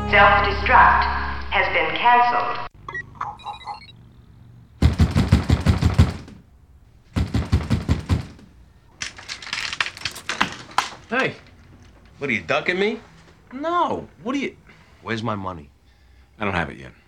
Self-destruct has been canceled. Hey. What, are you ducking me? No. What are you... Where's my money? I don't have it yet.